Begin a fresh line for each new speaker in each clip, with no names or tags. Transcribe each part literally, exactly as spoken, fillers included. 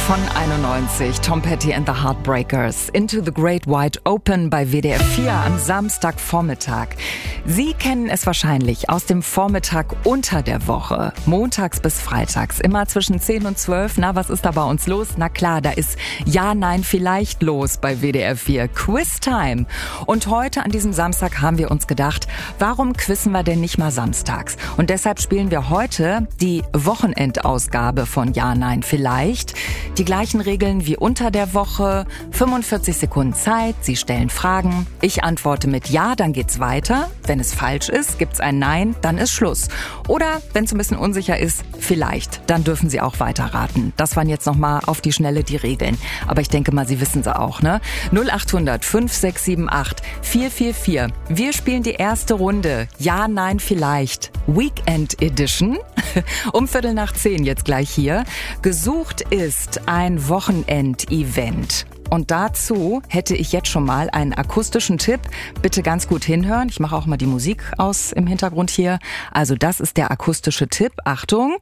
von einundneunzig, Tom Petty and the Heartbreakers, Into the Great Wide Open bei W D R vier am Samstagvormittag. Sie kennen es wahrscheinlich aus dem Vormittag unter der Woche, montags bis freitags, immer zwischen zehn und zwölf. Na, was ist da bei uns los? Na klar, da ist Ja, Nein, Vielleicht los bei W D R vier. Quiz Time. Und heute an diesem Samstag haben wir uns gedacht, warum quizzen wir denn nicht mal samstags? Und deshalb spielen wir heute die Wochenendausgabe von Ja, Nein, Vielleicht. Die gleichen Regeln wie unter der Woche. fünfundvierzig Sekunden Zeit, Sie stellen Fragen. Ich antworte mit Ja, dann geht's weiter. Wenn es falsch ist, gibt's ein Nein, dann ist Schluss. Oder wenn es ein bisschen unsicher ist, vielleicht, dann dürfen Sie auch weiterraten. Das waren jetzt nochmal auf die Schnelle die Regeln. Aber ich denke mal, Sie wissen sie auch, ne? null acht hundert fünf sechs sieben acht vier vier vier. Wir spielen die erste Runde. Ja, Nein, Vielleicht. Weekend Edition. Um Viertel nach zehn jetzt gleich hier. Gesucht ist ein Wochenend-Event. Und dazu hätte ich jetzt schon mal einen akustischen Tipp. Bitte ganz gut hinhören. Ich mache auch mal die Musik aus im Hintergrund hier. Also das ist der akustische Tipp. Achtung.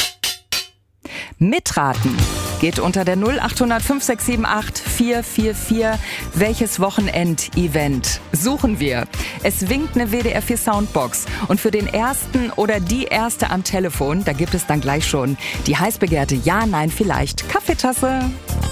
Mitraten geht unter der null acht hundert fünf sechs sieben acht vier vier vier. Welches Wochenend-Event suchen wir? Es winkt eine W D R vier Soundbox. Und für den ersten oder die erste am Telefon, da gibt es dann gleich schon die heiß begehrte Ja, Nein, Vielleicht Kaffeetasse.